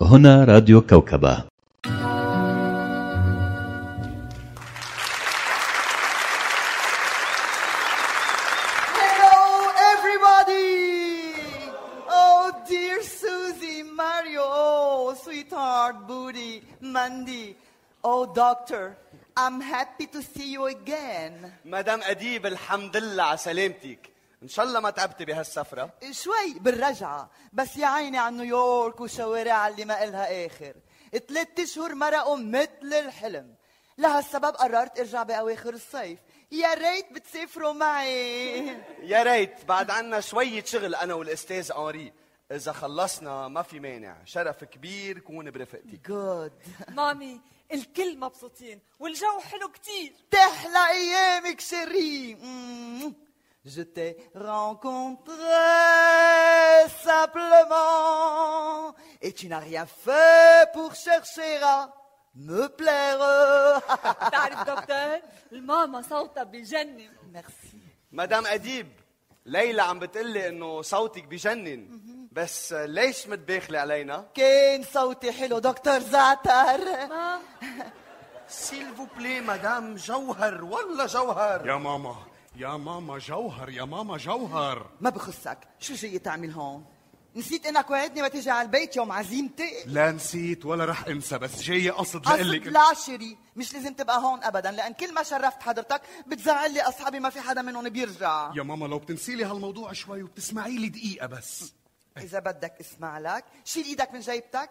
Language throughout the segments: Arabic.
هنا راديو كوكبة. Hello everybody! Oh dear Susie, Mario, oh sweetheart, Booty, Mandy. Oh doctor, I'm happy to see you again. مدام أديب الحمد لله على سلامتك. إن شاء الله ما تعبتي بهالسفرة. شوي بالرجعة، بس يا عيني عن نيويورك وشوارع اللي ما إلها آخر. 3 أشهر مرقوا مثل الحلم. لهالسبب قررت ارجع بأواخر الصيف. يا ريت بتسافروا معي. يا ريت بعد عنا شوية شغل أنا والأستاذ أنري. إذا خلصنا ما في مانع، شرف كبير كون برفقتك. Good. مامي الكل مبسوطين والجو حلو كتير. تحلى أيامك شيري. Je t'ai rencontré simplement et tu n'as rien fait pour chercher à me plaire. بتعرف دكتور الماما صوتها بجنن. Merci. مدام أديب ليلى عم بتقلي إنه صوتك بجنن، بس ليش متباخلة علينا؟ كان صوتي حلو دكتور زعتر. سيل فو بلي مدام جوهر والله جوهر. يا ماما جوهر، يا ماما جوهر. ما بخصك، شو جاي تعمل هون؟ نسيت انك وعدني ما تيجي على البيت يوم عزيمتي؟ لا نسيت ولا رح انسى، بس جاي قصد قصد لقلك. لا شيري، مش لازم تبقى هون ابدا، لان كل ما شرفت حضرتك بتزعل لي اصحابي ما في حدا منهم بيرجع. يا ماما لو بتنسي لي هالموضوع شوي وبتسمعي لي دقيقة بس. اذا بدك اسمع لك، شيل ايدك من جيبتك.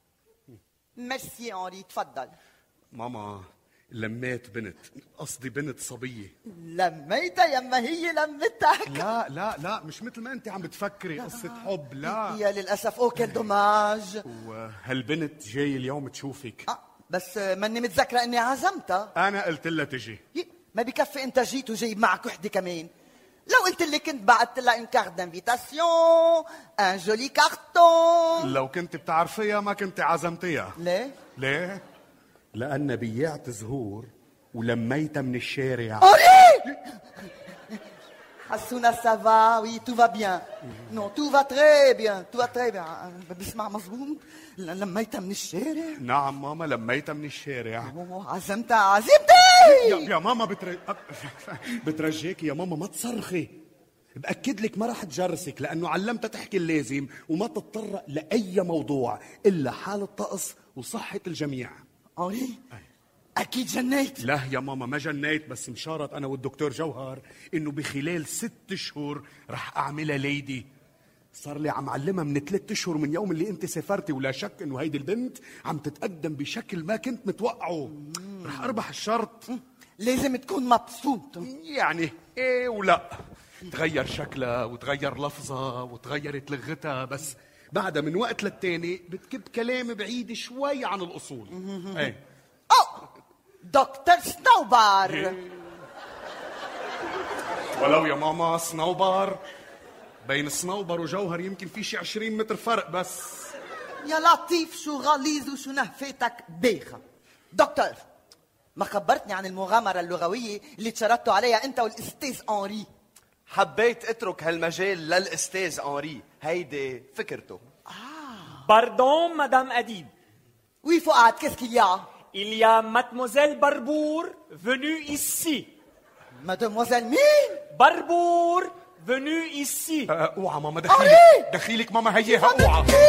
ميرسي انري، تفضل. ماما لميت بنت، قصدي بنت صبية. لميتها يما هي لمتك. لا مش مثل ما انت عم بتفكري قصة حب، لا. يا للاسف اوكل دوماج. وهالبنت جاي اليوم تشوفك. بس ماني متذكره اني عزمتها. انا قلت لها تجي. ما بكفي انت جيت وجايب معك وحده كمان. لو قلت لي كنت بعثت لها ان كارت دانفيتاسيون، ان جولي كارتون. لو كنت بتعرفيها ما كنت عزمتيها. ليه؟ لأن بيعت زهور ولميتها من الشارع. أوري! حسونا سافا، وي تو فا بيان. نو تو فا تري بيان، تو فا تري بيان. بسمع مظبوط؟ لميتها من الشارع؟ نعم ماما لميتها من الشارع. عزمتها. يا ماما بترجيكي يا ماما ما تصرخي. بأكد لك ما رح تجرسك، لأنه علمتها تحكي اللازم وما تتطرق لأي موضوع إلا حال الطقس وصحة الجميع. أوري أكيد جنيت. لا يا ماما ما جنيت، بس مشارط أنا والدكتور جوهر إنه بخلال 6 شهور رح أعملها ليدي. صار لي عم علمها من 3 أشهر من يوم اللي أنت سافرتي، ولا شك إنه هيدي البنت عم تتقدم بشكل ما كنت متوقعه. رح أربح الشرط. لازم تكون مبسوط. يعني إيه ولا تغير شكلها وتغير لفظها وتغيرت لغتها، بس بعدها من وقت للتاني بتكب كلام بعيد شوي عن الأصول. ايه دكتور سنوبر. ولو يا ماما صنوبر، بين صنوبر وجوهر يمكن في شي 20 متر فرق بس. يا لطيف شو غليظ وشو نهفتك بايخة. دكتور، ما خبرتني عن المغامرة اللغوية اللي تشردتوا عليها أنت والأستاذ أنري. حبيت اترك هالمجال للأستاذ أنري، هيدي فكرته. Pardon, Madame Adib. Oui, Fouad, qu'est-ce qu'il y a? Il y a Mademoiselle Barbour venue ici. Mademoiselle مين؟ Barbour venue ici. اوعى ماما أري! دخيلك ماما هيها اوعى.